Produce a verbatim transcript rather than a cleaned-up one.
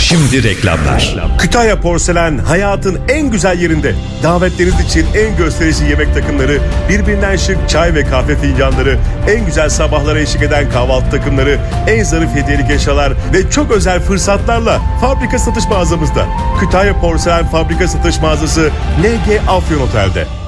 Şimdi reklamlar. Kütahya Porselen hayatın en güzel yerinde. Davetleriniz için en gösterişli yemek takımları, birbirinden şık çay ve kahve fincanları, en güzel sabahlara eşlik eden kahvaltı takımları, en zarif hediyelik eşyalar ve çok özel fırsatlarla fabrika satış mağazamızda. Kütahya Porselen Fabrika Satış Mağazası L G Afyon Otel'de.